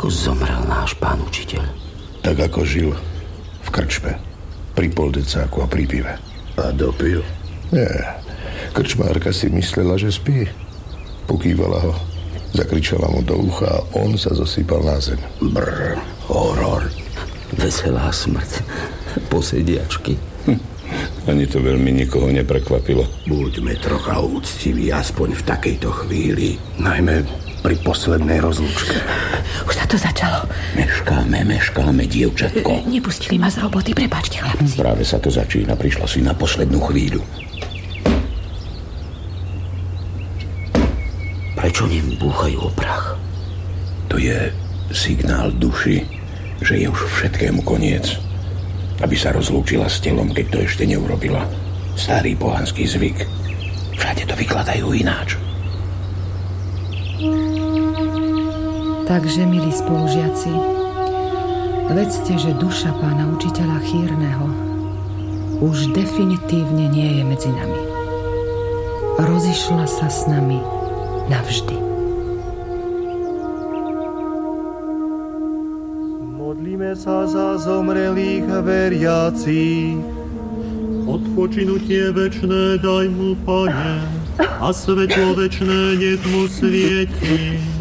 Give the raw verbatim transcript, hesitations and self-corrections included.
Ako zomrel náš pán učiteľ? Tak ako žil, v krčme, pri poldecáku a pri pive. A dopil? Nie, krčmárka si myslela, že spí. Pokývala ho, zakričala mu do ucha a on sa zosypal na zem. Brr, horor. Veselá smrť, posediačky. Hm. Ani to veľmi nikoho neprekvapilo. Buďme trocha úctiví, aspoň v takejto chvíli. Najmä pri poslednej rozlúčke. Už sa to začalo. Meškáme, meškáme, dievčatko. Nepustili ma z roboty, prepáčte, chlapci. Práve sa to začína, prišla si na poslednú chvíľu. Prečo ním búchajú o prach? To je signál duši, že je už všetkému koniec. Aby sa rozlúčila s telom, keď to ešte neurobila. Starý pohanský zvyk. Všade to vykladajú ináč. Takže, milí spolužiaci, vedzte, že duša pána učiteľa Chýrneho už definitívne nie je medzi nami. Rozišla sa s nami navždy. Modlíme sa za zomrelých veriacich. Odpočinutie večné daj mu, Pane, a svetlo večné nech mu svieti.